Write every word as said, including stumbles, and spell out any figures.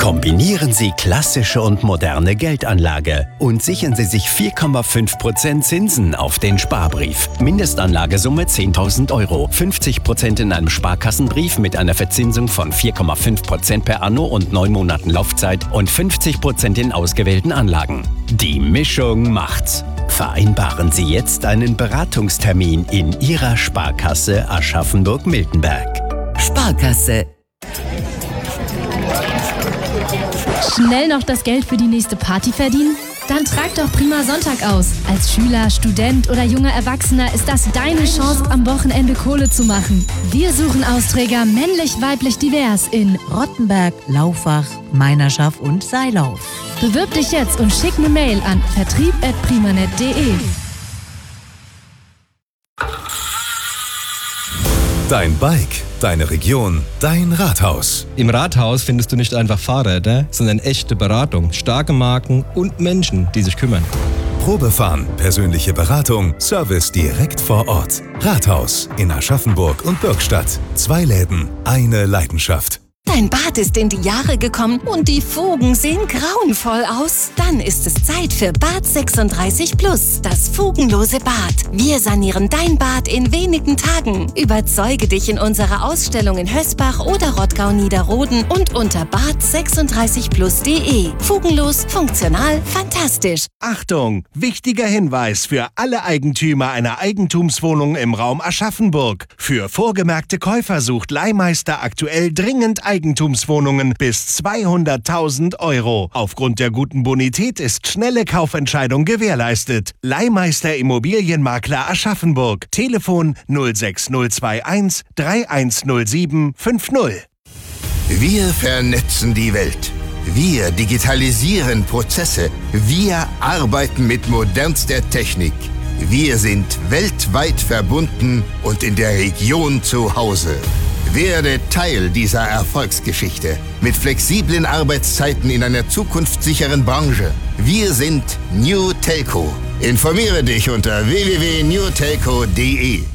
Kombinieren Sie klassische und moderne Geldanlage und sichern Sie sich vier Komma fünf Prozent Zinsen auf den Sparbrief. Mindestanlagesumme zehntausend Euro. fünfzig Prozent in einem Sparkassenbrief mit einer Verzinsung von vier Komma fünf Prozent per Anno und neun Monaten Laufzeit und fünfzig Prozent in ausgewählten Anlagen. Die Mischung macht's. Vereinbaren Sie jetzt einen Beratungstermin in Ihrer Sparkasse Aschaffenburg-Miltenberg. Sparkasse. Schnell noch das Geld für die nächste Party verdienen? Dann trag doch Prima Sonntag aus. Als Schüler, Student oder junger Erwachsener ist das deine Chance, am Wochenende Kohle zu machen. Wir suchen Austräger männlich, weiblich, divers in Rottenberg, Laufach, Meinerschaft und Seilauf. Bewirb dich jetzt und schick eine Mail an vertrieb at primanet punkt de. Dein Bike, deine Region, dein Rathaus. Im Rathaus findest du nicht einfach Fahrräder, sondern echte Beratung, starke Marken und Menschen, die sich kümmern. Probefahren, persönliche Beratung, Service direkt vor Ort. Rathaus in Aschaffenburg und Bürgstadt. Zwei Läden, eine Leidenschaft. Dein Bad ist in die Jahre gekommen und die Fugen sehen grauenvoll aus? Dann ist es Zeit für Bad sechsunddreißig Plus, das fugenlose Bad. Wir sanieren dein Bad in wenigen Tagen. Überzeuge dich in unserer Ausstellung in Hösbach oder Rottgau-Niederroden und unter bad sechsunddreißig plus punkt de. Fugenlos, funktional, fantastisch. Achtung! Wichtiger Hinweis für alle Eigentümer einer Eigentumswohnung im Raum Aschaffenburg. Für vorgemerkte Käufer sucht Leihmeister aktuell dringend Eigentumswohnungen bis zweihunderttausend Euro. Aufgrund der guten Bonität ist schnelle Kaufentscheidung gewährleistet. Leihmeister Immobilienmakler Aschaffenburg. Telefon null sechs null zwei eins drei eins null sieben fünf null. Wir vernetzen die Welt. Wir digitalisieren Prozesse. Wir arbeiten mit modernster Technik. Wir sind weltweit verbunden und in der Region zu Hause. Werde Teil dieser Erfolgsgeschichte mit flexiblen Arbeitszeiten in einer zukunftssicheren Branche. Wir sind New Telco. Informiere dich unter w w w punkt new telco punkt de.